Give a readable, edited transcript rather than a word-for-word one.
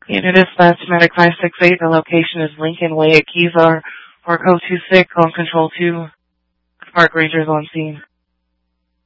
Unit Dispatch Medic 568, the location is Lincoln Way at Kezar, or code 26 on Control 2. Park Rangers on scene.